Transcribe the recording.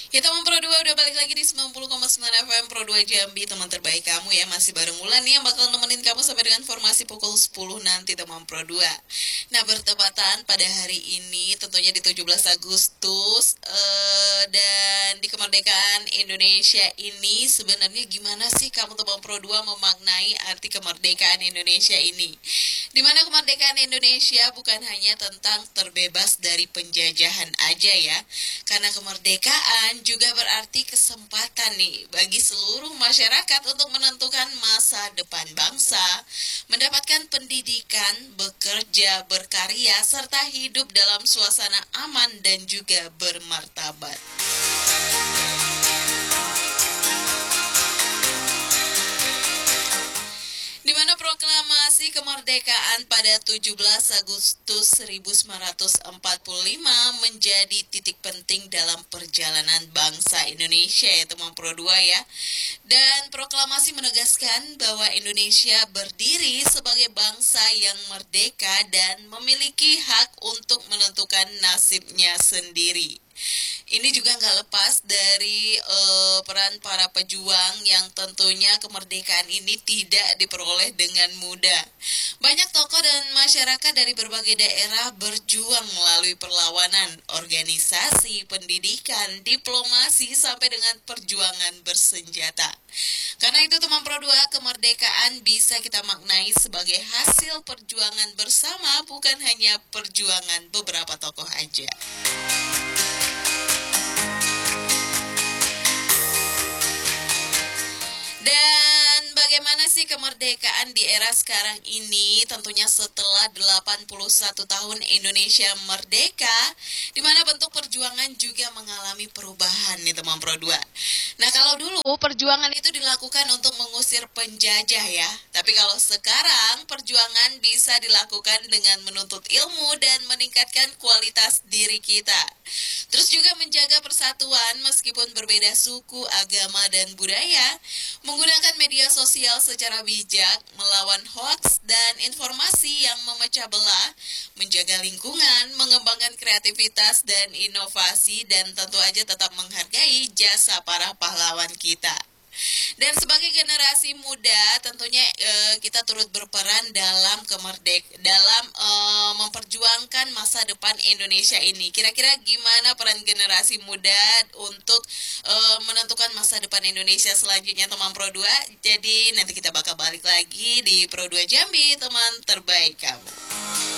Ya teman Pro 2 udah balik lagi di 90,9 FM Pro 2 Jambi. Teman terbaik kamu ya, masih bareng Wulan nih yang bakal nemenin kamu sampai dengan formasi pukul 10 nanti teman Pro 2. Nah, bertepatan pada hari ini tentunya di 17 Agustus dan di kemerdekaan Indonesia ini, sebenarnya gimana sih kamu teman Pro 2 memaknai arti kemerdekaan Indonesia ini? Dimana kemerdekaan Indonesia bukan hanya tentang terbebas dari penjajahan aja ya, karena kemerdekaan juga berarti kesempatan nih bagi seluruh masyarakat untuk menentukan masa depan bangsa, mendapatkan pendidikan, bekerja, berkarya, serta hidup dalam suasana aman dan juga bermartabat. Di mana proklamasi kemerdekaan pada 17 Agustus 1945 menjadi titik penting dalam perjalanan bangsa Indonesia ya teman Pro 2 ya. Dan proklamasi menegaskan bahwa Indonesia berdiri sebagai bangsa yang merdeka dan memiliki hak untuk menentukan nasibnya sendiri. Ini juga nggak lepas dari peran para pejuang yang tentunya kemerdekaan ini tidak diperoleh dengan mudah. Banyak tokoh dan masyarakat dari berbagai daerah berjuang melalui perlawanan, organisasi, pendidikan, diplomasi, sampai dengan perjuangan bersenjata. Karena itu teman Pro 2, kemerdekaan bisa kita maknai sebagai hasil perjuangan bersama, bukan hanya perjuangan beberapa tokoh aja. Dan bagaimana sih kemerdekaan di era sekarang ini? Tentunya setelah 81 tahun Indonesia merdeka, di mana bentuk perjuangan juga mengalami perubahan nih teman Pro 2. Nah, kalau dulu perjuangan itu dilakukan untuk mengusir penjajah ya. Tapi kalau sekarang perjuangan bisa dilakukan dengan menuntut ilmu dan meningkatkan kualitas diri kita. Terus juga menjaga persatuan meskipun berbeda suku, agama, dan budaya, menggunakan media sosial secara bijak, melawan hoaks dan informasi yang memecah belah, menjaga lingkungan, mengembangkan kreativitas dan inovasi, dan tentu aja tetap menghargai jasa para pahlawan kita. Dan sebagai generasi muda, tentunya kita turut berperan dalam memperjuangkan masa depan Indonesia ini. Kira-kira gimana peran generasi muda untuk menentukan masa depan Indonesia selanjutnya teman Pro 2? Jadi nanti kita bakal balik lagi di Pro 2 Jambi, teman terbaik kamu.